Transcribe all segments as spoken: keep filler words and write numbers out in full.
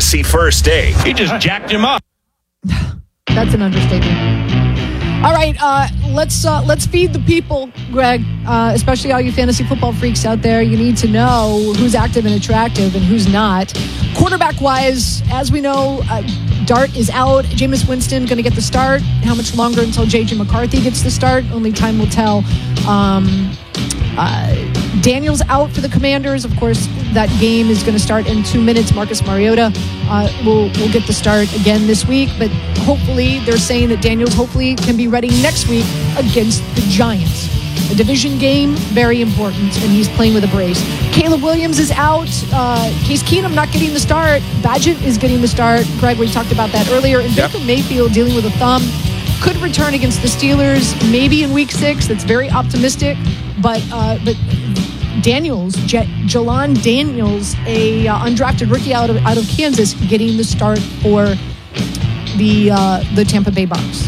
fantasy first day. He just jacked him up. That's an understatement. All right, uh, let's uh, let's feed the people, Greg, uh, especially all you fantasy football freaks out there. You need to know who's active and attractive and who's not. Quarterback-wise, as we know, uh, Dart is out. Jameis Winston going to get the start. How much longer until J J McCarthy gets the start? Only time will tell. Um, uh, Daniels out for the Commanders. Of course, that game is going to start in two minutes. Marcus Mariota uh, will will get the start again this week, but hopefully they're saying that Daniels hopefully can be ready next week against the Giants. A division game, very important, and he's playing with a brace. Caleb Williams is out. Uh, Case Keenum not getting the start. Badgett is getting the start. Greg, we talked about that earlier. And Yep. Baker Mayfield dealing with a thumb. Could return against the Steelers, maybe in week six. That's very optimistic. But uh, but Daniels, J- Jalan Daniels, a uh, undrafted rookie out of out of Kansas, getting the start for the uh, the Tampa Bay Bucks.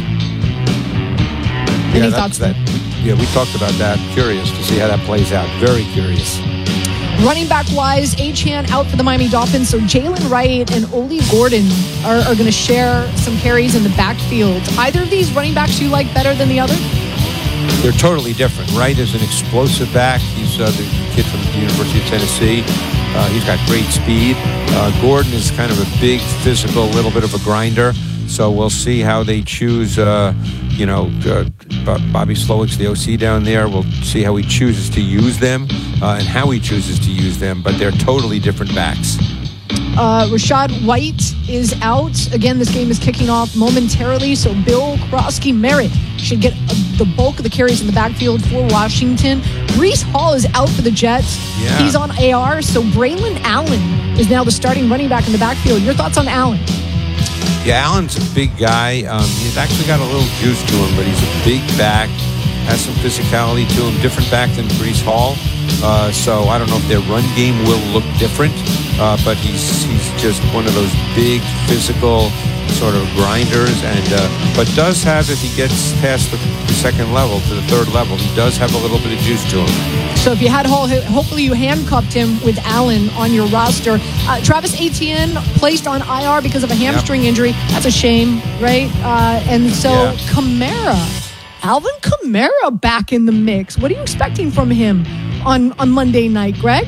Any Yeah, thoughts that, there? Yeah, we talked about that. Curious to see how that plays out. Very curious. Running back wise, Achane out for the Miami Dolphins. So Jalen Wright and Oli Gordon are, are going to share some carries in the backfield. Either of these running backs you like better than the other? They're totally different. Wright is an explosive back. He's uh, the kid from the University of Tennessee. Uh, he's got great speed. Uh, Gordon is kind of a big, physical, little bit of a grinder. So we'll see how they choose, uh, you know, uh, Bobby Slowick's the O C down there. We'll see how he chooses to use them uh, and how he chooses to use them. But they're totally different backs. Uh, Rashad White is out. Again, this game is kicking off momentarily, so Bill Krosky-Merritt should get uh, the bulk of the carries in the backfield for Washington. Breece Hall is out for the Jets. Yeah. He's on A R, so Braylon Allen is now the starting running back in the backfield. Your thoughts on Allen? Yeah, Allen's a big guy. Um, he's actually got a little juice to him, but he's a big back, has some physicality to him, different back than Breece Hall. Uh, so I don't know if their run game will look different, uh, but he's he's just one of those big, physical sort of grinders, and uh, but does have, if he gets past the, the second level to the third level, he does have a little bit of juice to him. So if you had Hall, hopefully you handcuffed him with Allen on your roster. Uh, Travis Etienne placed on I R because of a hamstring yep. injury. That's a shame, right? Uh, and so yeah. Kamara, Alvin Kamara back in the mix. What are you expecting from him on, on Monday night, Greg?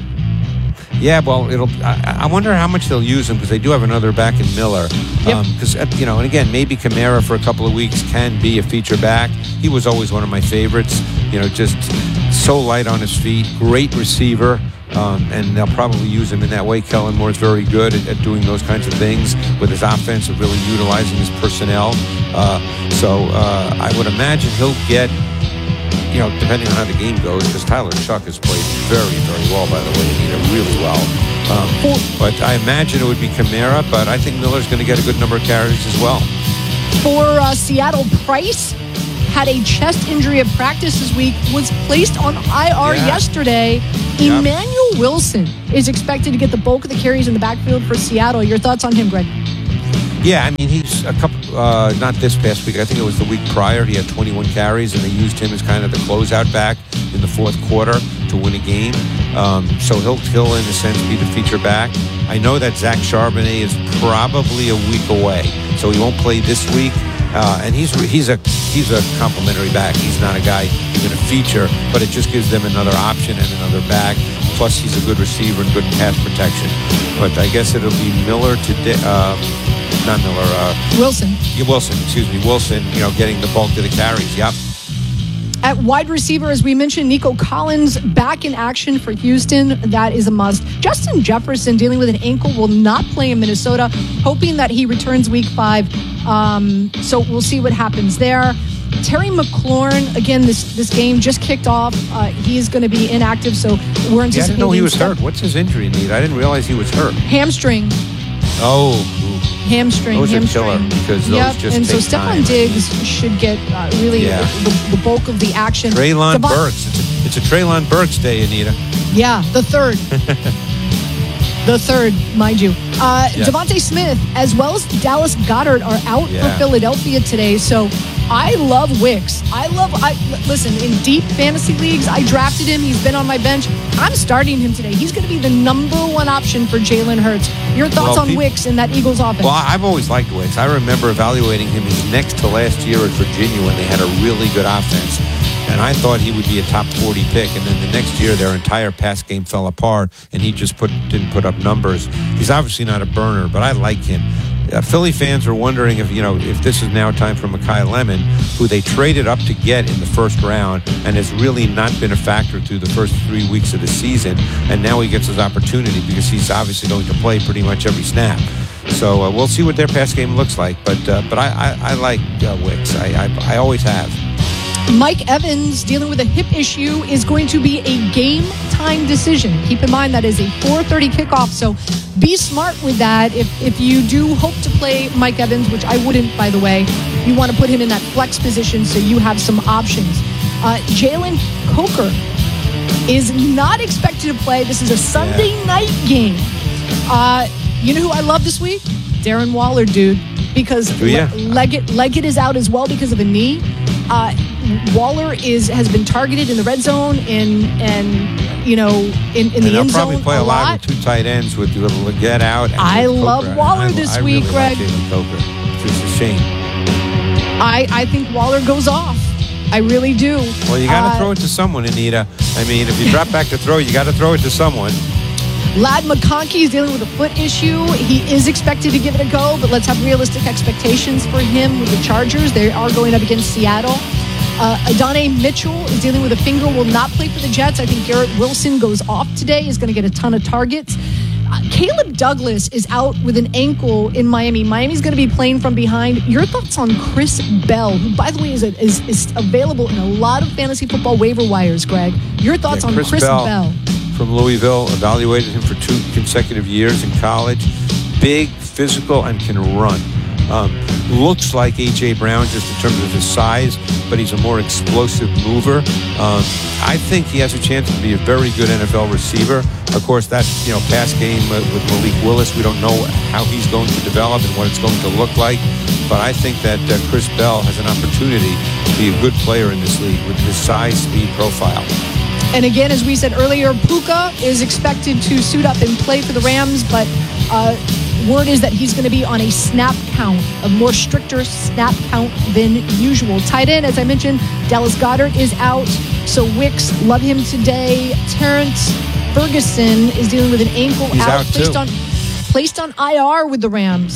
Yeah, well, it'll. I, I wonder how much they'll use him because they do have another back in Miller. Because yep. um, you know, and again, maybe Kamara for a couple of weeks can be a feature back. He was always one of my favorites. You know, just so light on his feet, great receiver, um, and they'll probably use him in that way. Kellen Moore's very good at, at doing those kinds of things with his offense, of really utilizing his personnel. Uh, so uh, I would imagine he'll get. You know, depending on how the game goes, because Tyler Shuck has played very, very well, by the way, Anita, really well. Um, but I imagine it would be Kamara, but I think Miller's going to get a good number of carries as well. For uh, Seattle, Price had a chest injury at practice this week, was placed on I R yeah. yesterday. Yep. Emmanuel Wilson is expected to get the bulk of the carries in the backfield for Seattle. Your thoughts on him, Greg? Yeah, I mean, he's a couple, uh, not this past week, I think it was the week prior, he had twenty-one carries, and they used him as kind of the closeout back in the fourth quarter to win a game. Um, so he'll, he'll, in a sense, be the feature back. I know that Zach Charbonnet is probably a week away, so he won't play this week. Uh, and he's he's a he's a complimentary back. He's not a guy who's going to feature, but it just gives them another option and another back. Plus, he's a good receiver and good pass protection. But I guess it'll be Miller today. Uh, Not Miller. Uh, Wilson. Yeah, Wilson, excuse me. Wilson, you know, getting the bulk of the carries. Yep. At wide receiver, as we mentioned, Nico Collins back in action for Houston. That is a must. Justin Jefferson, dealing with an ankle, will not play in Minnesota, hoping that he returns week five. Um, so we'll see what happens there. Terry McLaurin, again, this, this game just kicked off. Uh, he is going to be inactive, so we're anticipating... Yeah, I didn't know he was hurt. What's his injury, Nate? I didn't realize he was hurt. Hamstring. Oh, hamstring, those hamstring. Are killer because those yep. just and take so time. Stephon Diggs should get uh, really yeah. the, the bulk of the action. Treylon Devon- Burks. It's a, it's a Treylon Burks day, Anita. Yeah, the third. the third, mind you. Uh, yeah. Devontae Smith, as well as Dallas Goedert, are out yeah. for Philadelphia today. So I love Wicks. I love, I listen, in deep fantasy leagues, I drafted him. He's been on my bench. I'm starting him today. He's going to be the number one option for Jalen Hurts. Your thoughts well, on people, Wicks in that Eagles offense? Well, I've always liked Wicks. I remember evaluating him his next to last year at Virginia when they had a really good offense. And I thought he would be a top forty pick. And then the next year, their entire pass game fell apart, and he just put didn't put up numbers. He's obviously not a burner, but I like him. Uh, Philly fans are wondering if, you know, if this is now time for Mekhi Lemon, who they traded up to get in the first round and has really not been a factor through the first three weeks of the season. And now he gets his opportunity because he's obviously going to play pretty much every snap. So uh, we'll see what their pass game looks like. But uh, but I, I, I like uh, Wicks. I, I I always have. Mike Evans, dealing with a hip issue, is going to be a game-time decision. Keep in mind that is a four thirty kickoff, so be smart with that. If if you do hope to play Mike Evans, which I wouldn't, by the way, you want to put him in that flex position so you have some options. Uh, Jalen Coker is not expected to play. This is a Sunday yeah. night game. Uh, you know who I love this week? Darren Waller, dude, because oh, yeah. Le- Leggett, Leggett is out as well because of a knee. Uh, Waller is has been targeted in the red zone and and you know in, in the and end they'll probably zone play a, a lot, lot with two tight ends with Leggett out. And I Coker. love Waller I, this I week, really Greg. Like Jalen Coker. It's just a shame. I I think Waller goes off. I really do. Well, you got to uh, throw it to someone, Anita. I mean, if you drop back to throw, you got to throw it to someone. Ladd McConkey is dealing with a foot issue. He is expected to give it a go, but let's have realistic expectations for him with the Chargers. They are going up against Seattle. Uh, Adonai Mitchell is dealing with a finger, will not play for the Jets. I think Garrett Wilson goes off today, is going to get a ton of targets. Uh, Caleb Douglas is out with an ankle in Miami. Miami's going to be playing from behind. Your thoughts on Chris Bell, who, by the way, is, a, is, is available in a lot of fantasy football waiver wires, Greg. Your thoughts yeah, on Chris, Chris Bell, Bell? From Louisville, evaluated him for two consecutive years in college. Big, physical, and can run. Um, looks like A J. Brown just in terms of his size, but he's a more explosive mover. Um, I think he has a chance to be a very good N F L receiver. Of course, that's, you know, pass game with Malik Willis. We don't know how he's going to develop and what it's going to look like. But I think that uh, Chris Bell has an opportunity to be a good player in this league with his size, speed, profile. And again, as we said earlier, Puka is expected to suit up and play for the Rams, but uh, word is that he's going to be on a snap count, a more stricter snap count than usual. Tight end, as I mentioned, Dallas Goedert is out, so Wicks, love him today. Terrence Ferguson is dealing with an ankle he's out, out placed too. on placed on I R with the Rams.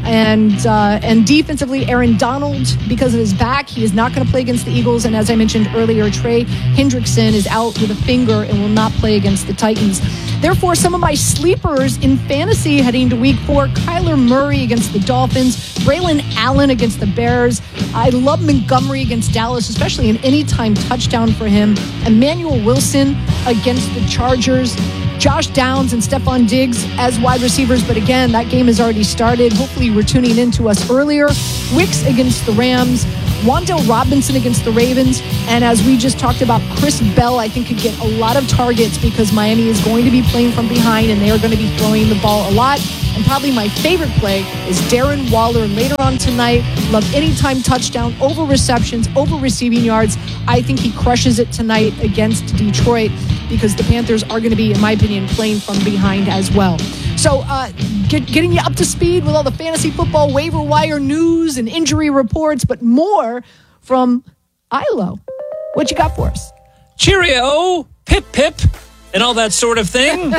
And uh, and defensively, Aaron Donald, because of his back, he is not going to play against the Eagles. And as I mentioned earlier, Trey Hendrickson is out with a finger and will not play against the Titans. Therefore, some of my sleepers in fantasy heading to week four, Kyler Murray against the Dolphins, Braylon Allen against the Bears. I love Montgomery against Dallas, especially an anytime touchdown for him. Emmanuel Wilson against the Chargers. Josh Downs and Stephon Diggs as wide receivers. But again, that game has already started. Hopefully you were tuning in to us earlier. Wicks against the Rams. Wan'Dale Robinson against the Ravens. And as we just talked about, Chris Bell, I think, could get a lot of targets because Miami is going to be playing from behind and they are going to be throwing the ball a lot. And probably my favorite play is Darren Waller later on tonight. Love anytime touchdown, over receptions, over receiving yards. I think he crushes it tonight against Detroit because the Panthers are going to be, in my opinion, playing from behind as well. So uh, get, getting you up to speed with all the fantasy football waiver wire news and injury reports, but more from Ilo. What you got for us? Cheerio, pip pip, and all that sort of thing.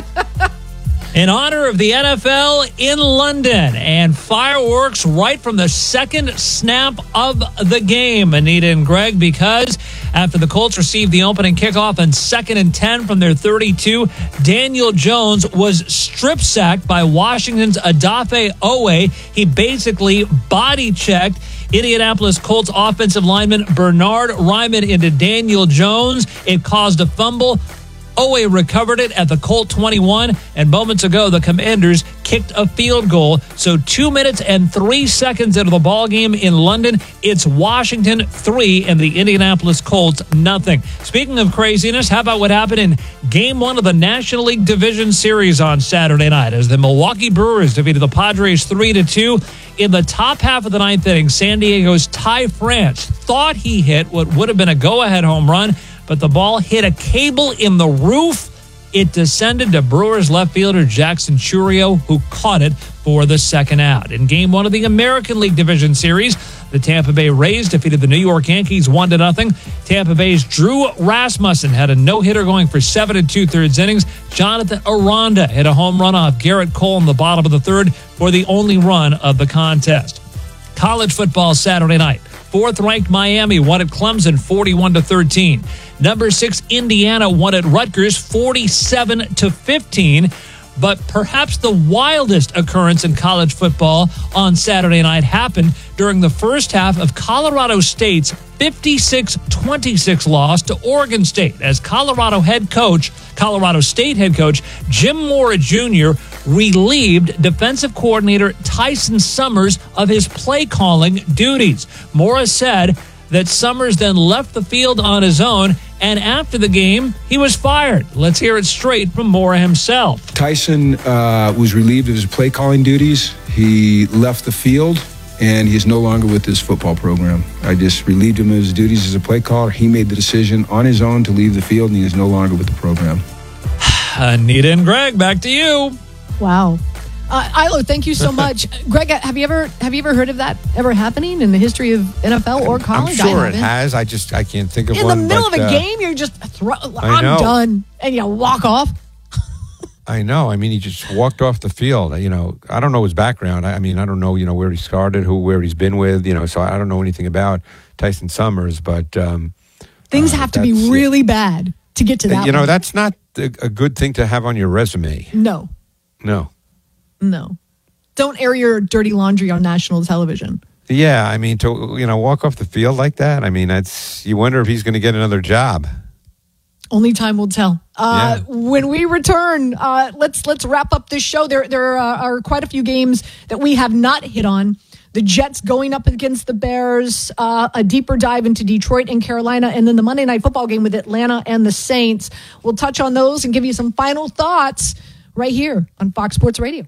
In honor of the N F L in London and fireworks right from the second snap of the game, Anita and Greg, because after the Colts received the opening kickoff on second and ten from their thirty-two, Daniel Jones was strip sacked by Washington's Odafe Oweh. He basically body checked Indianapolis Colts offensive lineman Bernard Ryman into Daniel Jones. It caused a fumble. Oweh recovered it at the Colt twenty-one, and moments ago, the Commanders kicked a field goal. So two minutes and three seconds into the ball game in London, it's Washington three and the Indianapolis Colts nothing. Speaking of craziness, how about what happened in Game One of the National League Division Series on Saturday night as the Milwaukee Brewers defeated the Padres three to two. In the top half of the ninth inning, San Diego's Ty France thought he hit what would have been a go-ahead home run, but the ball hit a cable in the roof. It descended to Brewers left fielder Jackson Chourio, who caught it for the second out. In Game One of the American League Division Series, the Tampa Bay Rays defeated the New York Yankees one to nothing. Tampa Bay's Drew Rasmussen had a no-hitter going for seven and two-thirds innings. Jonathan Aranda hit a home run off Garrett Cole in the bottom of the third for the only run of the contest. College football Saturday night. Fourth-ranked Miami won at Clemson forty-one to thirteen. Number six Indiana won at Rutgers forty-seven to fifteen. But perhaps the wildest occurrence in college football on Saturday night happened during the first half of Colorado State's fifty-six twenty-six loss to Oregon State as Colorado head coach, Colorado State head coach Jim Mora Junior relieved defensive coordinator Tyson Summers of his play calling duties. Mora said that Summers then left the field on his own, and after the game, he was fired. Let's hear it straight from Mora himself. Tyson uh, was relieved of his play calling duties. He left the field, and he is no longer with this football program. I just relieved him of his duties as a play caller. He made the decision on his own to leave the field, and he is no longer with the program. Anita and Greg, back to you. Wow. Uh, Ilo, thank you so much. Greg, have you ever have you ever heard of that ever happening in the history of N F L or college? I'm sure it has. I just I can't think of in one. In the middle but, of a uh, game, you're just throw, I'm done, and you walk off. I know. I mean, he just walked off the field. You know, I don't know his background. I, I mean, I don't know, you know, where he started, who, where he's been with, you know, so I don't know anything about Tyson Summers, but um, things uh, have to be really it. bad to get to that. You know, point. that's not a, a good thing to have on your resume. No. No. No. Don't air your dirty laundry on national television. Yeah, I mean, to, you know, walk off the field like that, I mean, that's, you wonder if he's going to get another job. Only time will tell. Uh, yeah. When we return, uh, let's let's wrap up this show. There there uh, are quite a few games that we have not hit on. The Jets going up against the Bears, uh, a deeper dive into Detroit and Carolina, and then the Monday Night Football game with Atlanta and the Saints. We'll touch on those and give you some final thoughts right here on Fox Sports Radio.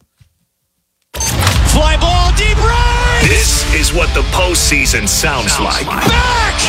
Fly ball deep right! This is what the postseason sounds, sounds like. like. Back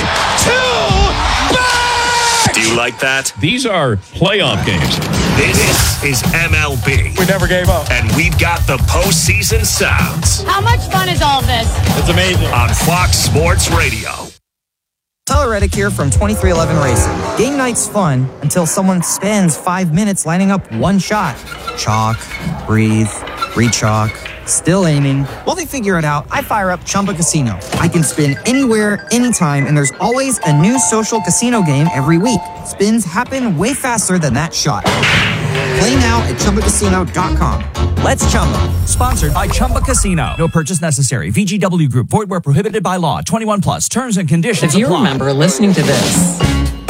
to back! Do you like that? These are playoff games. This is M L B. We never gave up. And we've got the postseason sounds. How much fun is all this? It's amazing. On Fox Sports Radio. Tyler Reddick here from twenty-three eleven Racing. Game night's fun until someone spends five minutes lining up one shot. Chalk, breathe, re-chalk, still aiming. While they figure it out, I fire up Chumba Casino. I can spin anywhere, anytime, and there's always a new social casino game every week. Spins happen way faster than that shot. Play now at Chumba Casino dot com. Let's Chumba. Sponsored by Chumba Casino. No purchase necessary. V G W Group. Void where prohibited by law. twenty-one plus. Terms and conditions apply. If you apply. remember listening to this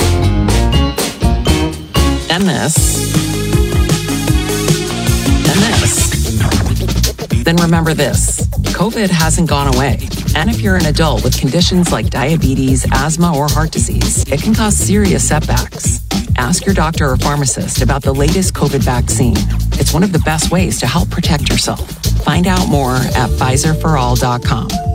and this and this, then remember this. COVID hasn't gone away. And if you're an adult with conditions like diabetes, asthma, or heart disease, it can cause serious setbacks. Ask your doctor or pharmacist about the latest COVID vaccine. It's one of the best ways to help protect yourself. Find out more at Pfizer for all dot com.